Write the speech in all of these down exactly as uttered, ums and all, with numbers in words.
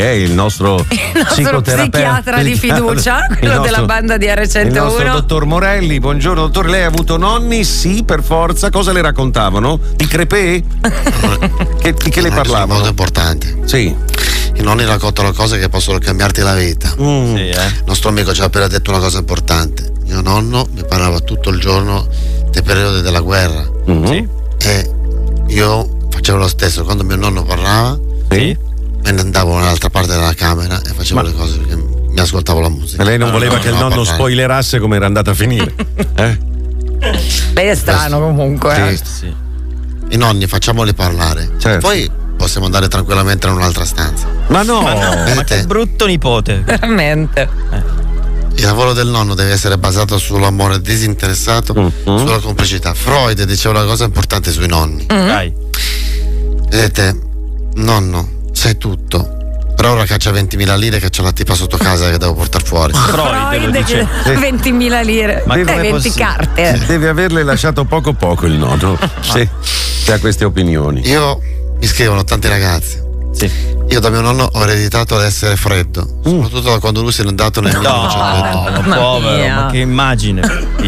che è il nostro, il nostro psichiatra di fiducia, quello nostro, della banda di R centouno. Il nostro dottor Morelli. Buongiorno dottore, lei ha avuto nonni? Sì, per forza. Cosa le raccontavano? Di crepè? che, di che le parlavano? Molto importante. Sì. I nonni raccontano cose che possono cambiarti la vita. Mm. Sì, eh. Il nostro amico ci ha appena detto una cosa importante. Mio nonno mi parlava tutto il giorno dei periodi della guerra. Mm-hmm. Sì. E io facevo lo stesso. Quando mio nonno parlava, sì, me ne andavo nell'altra parte della camera e facevo Ma... le cose perché mi ascoltavo la musica. E lei non voleva no, che il nonno spoilerasse come era andata a finire. eh? Lei è strano Questo. comunque. Sì. Eh. Sì. I nonni facciamoli parlare. Certo. Poi possiamo andare tranquillamente in un'altra stanza. Ma no, ma, no, ma che brutto nipote. Veramente. Eh. Il lavoro del nonno deve essere basato sull'amore disinteressato, mm-hmm. sulla complicità. Freud diceva una cosa importante sui nonni. Mm-hmm. Dai. Vedete, nonno, sai tutto. Però ora caccia ventimila lire che c'è una tipa sotto casa che devo portare fuori. Freud lo dice. ventimila lire. Ma eh, venti carte. Deve averle lasciato poco poco il nonno. Sì, se ha queste opinioni. Io mi scrivono tanti ragazzi. Sì. Io da mio nonno ho ereditato l'essere freddo, mm. soprattutto da quando lui se n'è andato nel no, millenovecento. No, povero, ma che immagine.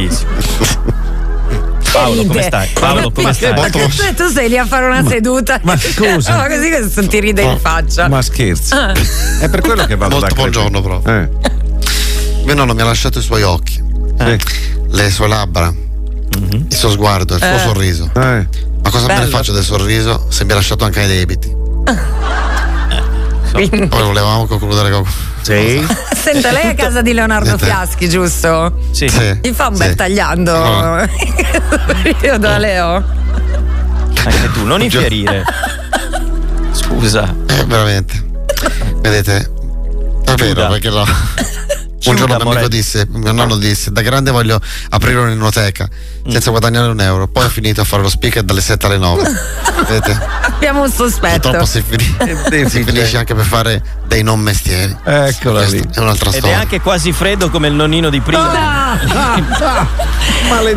Paolo, come stai? Paolo, come ma stai? Ma che, tu sei lì a fare una ma, seduta. Ma scusa. No, così che ti ride in faccia. Ma scherzi. Ah. È per quello che vado Molto da buongiorno proprio. Eh. Mio nonno mi ha lasciato i suoi occhi, eh. le sue labbra, mm-hmm. il suo sguardo, il suo eh. sorriso. Eh. Ma cosa Bello. me ne faccio del sorriso se mi ha lasciato anche i debiti? Eh. So. Poi volevamo concludere con... Sì. Senta, lei è a casa di Leonardo Senta. Fiaschi, giusto? Sì. sì. Mi fa un sì. bel tagliando. No. Io da Leo. Anche tu, non infierire. Scusa. Eh, veramente. Vedete? È vero, perché no. Un giorno mio amico disse, mio nonno disse, da grande voglio aprire un'enoteca senza mm. guadagnare un euro. Poi ho finito a fare lo speaker dalle sette alle nove. Vedete? Abbiamo un sospetto. Purtroppo si, fin- si finisce anche per fare dei non mestieri. Eccola lì. È un'altra Ed storia. Ed è anche quasi freddo come il nonnino di prima. Ah, ah, ah.